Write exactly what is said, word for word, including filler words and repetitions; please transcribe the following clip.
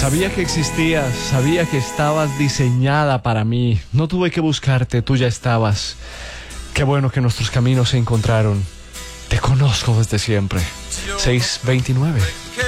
Sabía que existías, sabía que estabas diseñada para mí. No tuve que buscarte, tú ya estabas. Qué bueno que nuestros caminos se encontraron. Te conozco desde siempre. seis veintinueve.